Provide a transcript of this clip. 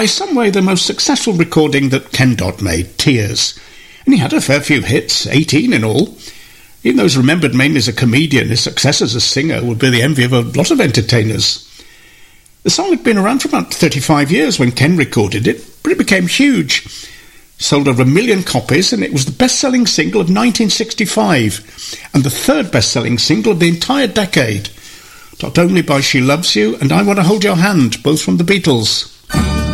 by some way the most successful recording that Ken Dodd made, Tears. And he had a fair few hits, 18 in all. Even though he's remembered mainly as a comedian, his success as a singer would be the envy of a lot of entertainers. The song had been around for about 35 years when Ken recorded it, but it became huge. Sold over 1 million copies, and it was the best-selling single of 1965, and the third best-selling single of the entire decade, topped only by She Loves You and I Want to Hold Your Hand, both from the Beatles.